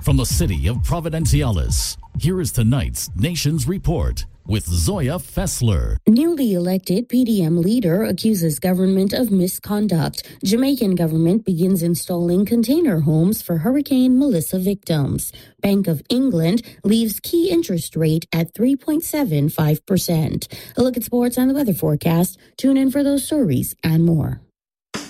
from the city of Providenciales, here is tonight's Nations Report with Zoya Fessler. Newly elected PDM leader accuses government of misconduct. Jamaican government begins installing container homes for Hurricane Melissa victims. Bank of England leaves key interest rate at 3.75%. A look at sports and the weather forecast. Tune in for those stories and more.